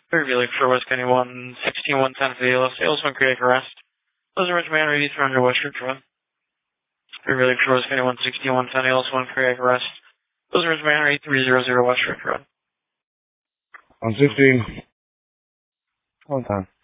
Fairview for West County 116-110 for the yellow. Sales 1 cardiac arrest. Those are man ready for under West Ridge Road. Fairview for West County 116-110 ALS 1 cardiac arrest. Those are man ready 300 West Ridge Road. 116. One time.